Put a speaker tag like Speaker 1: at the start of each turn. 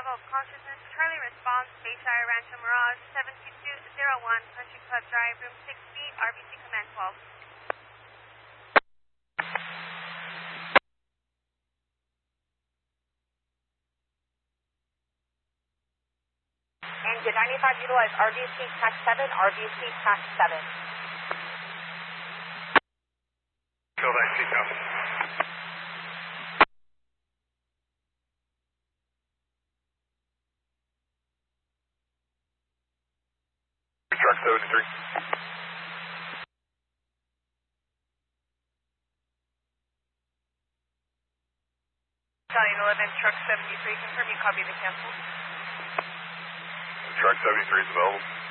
Speaker 1: level of consciousness. Charlie responds, Bayshire Rancho Mirage, 72201, Country Club Drive, room 6B, RBC Command 12.
Speaker 2: Engine 95, utilize RBC TAC 7, RBC TAC 7.
Speaker 3: Fill that seat up. Truck 73.
Speaker 1: Italian 11, truck 73, confirm you copy the cancel.
Speaker 3: Truck 73 is available.